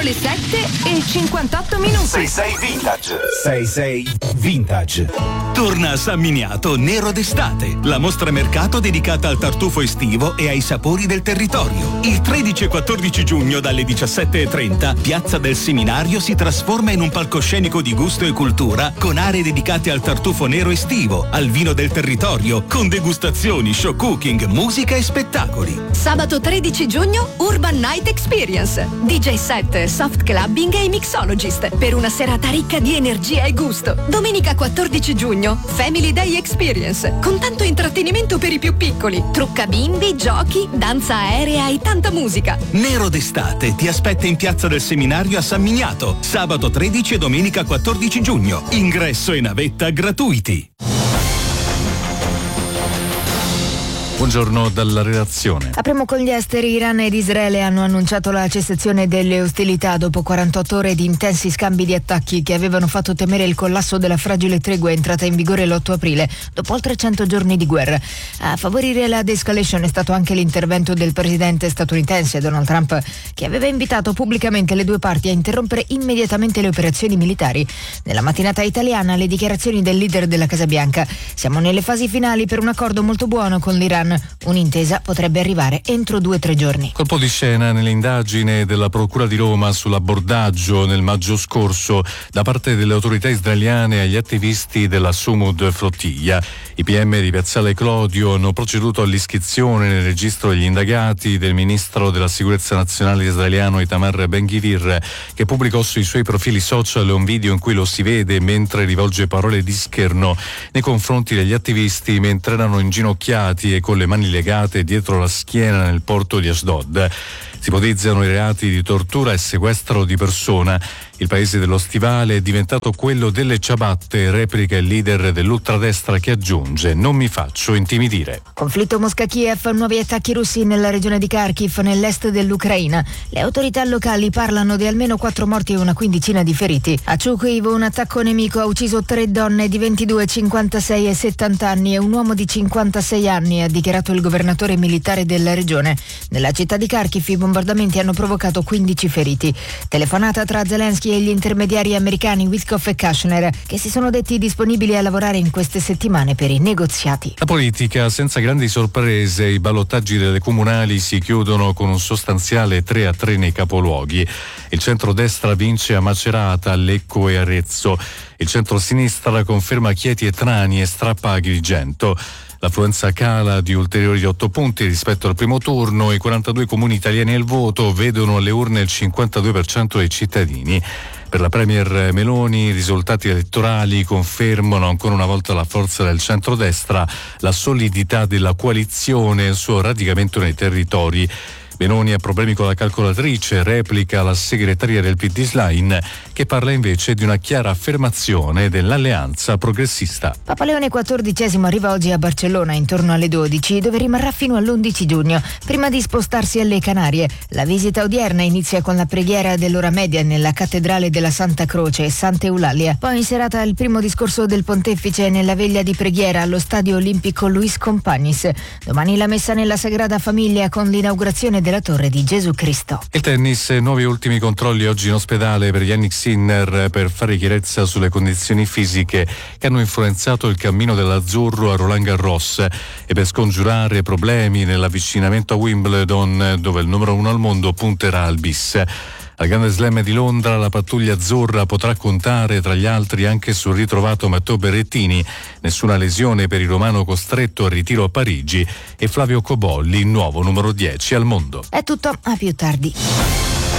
le 7:58. 66 Vintage. 66 Vintage. Torna a San Miniato Nero d'estate, la mostra mercato dedicata al tartufo estivo e ai sapori del territorio. Il 13 e 14 giugno dalle 17:30, Piazza del Seminario si trasforma in un palcoscenico di gusto e cultura con aree dedicate al tartufo nero estivo, al vino del territorio, con degustazioni, show cooking, musica e spettacoli. Sabato 13 giugno, Urban Night Experience. DJ set, soft clubbing e mixologist per una serata ricca di energia e gusto. Domenica 14 giugno, Family Day Experience, con tanto intrattenimento per i più piccoli. Trucca bimbi, giochi, danza aerea e tanta musica. Nero d'estate ti aspetta in Piazza del Seminario a San Miniato, sabato 13 e domenica 14 giugno. Ingresso e navetta gratuiti. Buongiorno dalla redazione. Apriamo con gli esteri. Iran ed Israele hanno annunciato la cessazione delle ostilità dopo 48 ore di intensi scambi di attacchi che avevano fatto temere il collasso della fragile tregua entrata in vigore l'8 aprile, dopo oltre 100 giorni di guerra. A favorire la de-escalation è stato anche l'intervento del presidente statunitense Donald Trump, che aveva invitato pubblicamente le due parti a interrompere immediatamente le operazioni militari. Nella mattinata italiana le dichiarazioni del leader della Casa Bianca: siamo nelle fasi finali per un accordo molto buono con l'Iran. Un'intesa potrebbe arrivare entro 2-3 giorni. Colpo di scena nell'indagine della Procura di Roma sull'abordaggio nel maggio scorso da parte delle autorità israeliane agli attivisti della Sumud Flottiglia. I PM di Piazzale Clodio hanno proceduto all'iscrizione nel registro degli indagati del ministro della sicurezza nazionale israeliano Itamar Ben-Gvir, che pubblicò sui suoi profili social un video in cui lo si vede mentre rivolge parole di scherno nei confronti degli attivisti mentre erano inginocchiati e con le mani legate dietro la schiena nel porto di Ashdod. Si ipotizzano i reati di tortura e sequestro di persona. Il paese dello stivale è diventato quello delle ciabatte, replica il leader dell'ultradestra che aggiunge: non mi faccio intimidire. Conflitto Mosca-Kiev, nuovi attacchi russi nella regione di Kharkiv, nell'est dell'Ucraina. Le autorità locali parlano di almeno 4 morti e una quindicina di feriti. A Chukuiv un attacco nemico ha ucciso 3 donne di 22, 56 e 70 anni e un uomo di 56 anni, ha dichiarato il governatore militare della regione. Nella città di Kharkiv i bombardamenti hanno provocato 15 feriti. Telefonata tra Zelensky e gli intermediari americani Witkoff e Kushner, che si sono detti disponibili a lavorare in queste settimane per i negoziati. La politica senza grandi sorprese, i ballottaggi delle comunali si chiudono con un sostanziale 3-3 nei capoluoghi. Il centrodestra vince a Macerata, Lecco e Arezzo. Il centrosinistra conferma Chieti e Trani e strappa Agrigento. L'affluenza cala di ulteriori 8 punti rispetto al primo turno. I 42 comuni italiani al voto vedono alle urne il 52% dei cittadini. Per la premier Meloni i risultati elettorali confermano ancora una volta la forza del centrodestra, la solidità della coalizione e il suo radicamento nei territori. Meloni ha problemi con la calcolatrice, replica la segretaria del PD Schlein, che parla invece di una chiara affermazione dell'alleanza progressista. Papa Leone XIV arriva oggi a Barcellona intorno alle 12, dove rimarrà fino all'11 giugno, prima di spostarsi alle Canarie. La visita odierna inizia con la preghiera dell'ora media nella cattedrale della Santa Croce e Santa Eulalia. Poi in serata il primo discorso del pontefice nella veglia di preghiera allo stadio olimpico Luis Companys. Domani la messa nella Sagrada Famiglia con l'inaugurazione della Torre di Gesù Cristo. Il tennis, nuovi ultimi controlli oggi in ospedale per Jannik Sinner per fare chiarezza sulle condizioni fisiche che hanno influenzato il cammino dell'azzurro a Roland Garros e per scongiurare problemi nell'avvicinamento a Wimbledon, dove il numero 1 al mondo punterà al bis. Al Grande Slam di Londra la pattuglia azzurra potrà contare tra gli altri anche sul ritrovato Matteo Berrettini, nessuna lesione per il romano costretto al ritiro a Parigi, e Flavio Cobolli, nuovo numero 10 al mondo. È tutto, a più tardi.